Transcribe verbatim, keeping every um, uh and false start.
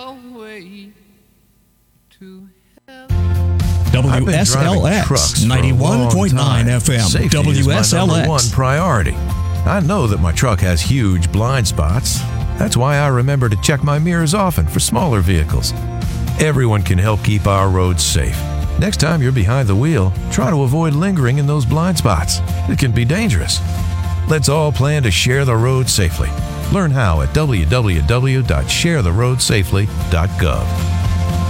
way to hell. W S L X ninety-one point nine F M. Safety W S L is my number X. one priority. I know that my truck has huge blind spots. That's why I remember to check my mirrors often for smaller vehicles. Everyone can help keep our roads safe. Next time you're behind the wheel, try to avoid lingering in those blind spots. It can be dangerous. Let's all plan to share the road safely. Learn how at w w w dot share the road safely dot gov.